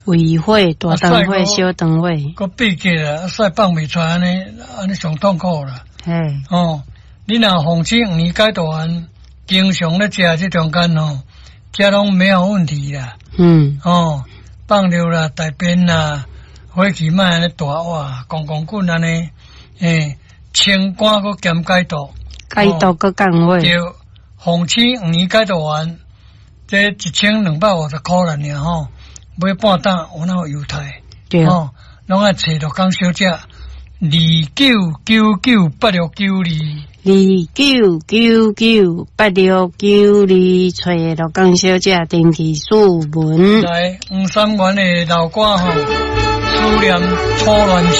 胃火、大肠火、小肠火， 个闭结啦，屎放袂出来，安尼上痛苦啦。 嘿， 哦，你若放弃黄梨解毒丸，经常咧食这中间吼，这拢没有问题啦。哦，放尿啦、大便啦、火气莫安尼大哇，公滚安尼，清肝佮兼解毒， 解毒佮降火。 对，放弃黄梨解毒丸，这1250块啦尔吼。买半担有哪有犹太？ 对哦，拢爱找着讲小姐 29998692，29998692，找罗江小姐定期数文。 来，53元的老歌吼，思念初恋时。